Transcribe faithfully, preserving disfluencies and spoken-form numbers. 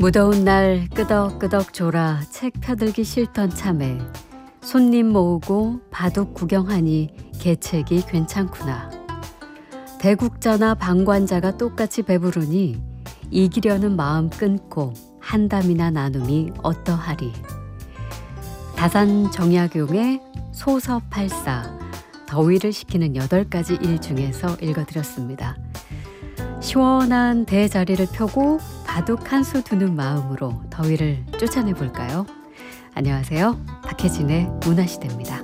무더운 날 끄덕끄덕 졸아 책 펴들기 싫던 참에 손님 모으고 바둑 구경하니 개책이 괜찮구나. 대국자나 방관자가 똑같이 배부르니 이기려는 마음 끊고 한담이나 나눔이 어떠하리. 다산 정약용의 소서팔사, 더위를 식히는 여덟 가지 일 중에서 읽어드렸습니다. 시원한 대자리를 펴고 바둑 한 수 두는 마음으로 더위를 쫓아내볼까요? 안녕하세요. 박혜진의 문화시대입니다.